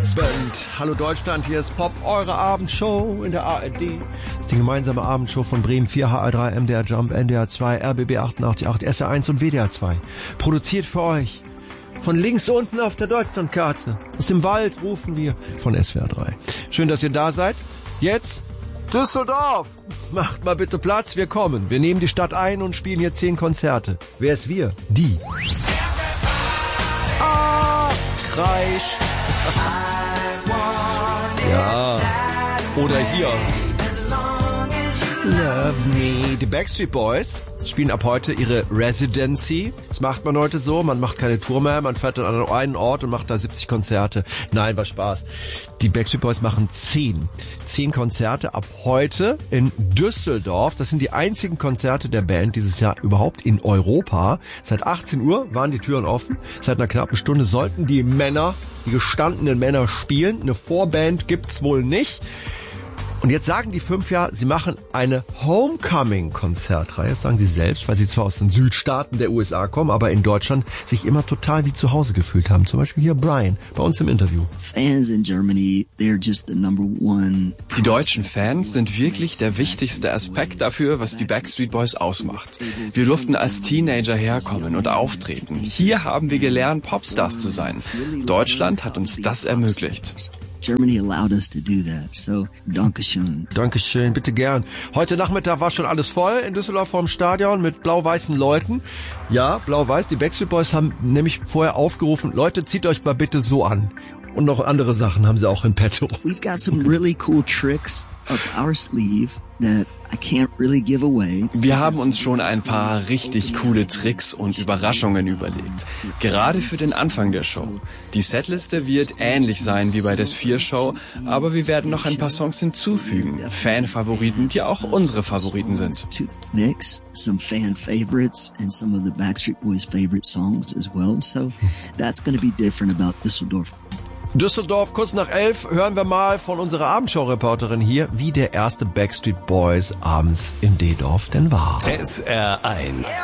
Band. Hallo Deutschland, hier ist Pop, eure Abendshow in der ARD. Das ist die gemeinsame Abendshow von Bremen 4, HR3, MDR Jump, NDR 2, RBB 88.8, SR1 und WDR 2. Produziert für euch. Von links unten auf der Deutschlandkarte. Aus dem Wald rufen wir von SWR 3. Schön, dass ihr da seid. Jetzt Düsseldorf. Macht mal bitte Platz, wir kommen. Wir nehmen die Stadt ein und spielen hier 10 Konzerte. Wer ist wir? Die. Kreisch. Ja. Oder hier. Love Me. Die Backstreet Boys spielen ab heute ihre Residency. Das macht man heute so. Man macht keine Tour mehr. Man fährt an einen Ort und macht da 70 Konzerte. Nein, war Spaß. Die Backstreet Boys machen 10 Konzerte ab heute in Düsseldorf. Das sind die einzigen Konzerte der Band dieses Jahr überhaupt in Europa. Seit 18 Uhr waren die Türen offen. Seit einer knappen Stunde sollten die gestandenen Männer spielen. Eine Vorband gibt's wohl nicht. Und jetzt sagen die 5 ja, sie machen eine Homecoming-Konzertreihe. Das sagen sie selbst, weil sie zwar aus den Südstaaten der USA kommen, aber in Deutschland sich immer total wie zu Hause gefühlt haben. Zum Beispiel hier Brian bei uns im Interview. Fans in Germany, they're just the number one. Die deutschen Fans sind wirklich der wichtigste Aspekt dafür, was die Backstreet Boys ausmacht. Wir durften als Teenager herkommen und auftreten. Hier haben wir gelernt, Popstars zu sein. Deutschland hat uns das ermöglicht. Germany allowed us to do that, so Dankeschön. Dankeschön, bitte gern. Heute Nachmittag war schon alles voll in Düsseldorf vorm Stadion mit blau-weißen Leuten. Ja, blau-weiß. Die Backstreet Boys haben nämlich vorher aufgerufen, Leute, zieht euch mal bitte so an. Und noch andere Sachen haben sie auch in petto. We've got some really cool tricks up our sleeve that I can't really give away. Wir haben uns schon ein paar richtig coole Tricks und Überraschungen überlegt. Gerade für den Anfang der Show. Die Setliste wird ähnlich sein wie bei der Sphere-Show, aber wir werden noch ein paar Songs hinzufügen. Fan-Favoriten, die auch unsere Favoriten sind. To mix some fan favorites and some of the Backstreet Boys favorite songs as well. So that's going to be different about Düsseldorf. Düsseldorf, kurz nach 11, hören wir mal von unserer Abendshow-Reporterin hier, wie der erste Backstreet Boys abends in D-Dorf denn war. SR1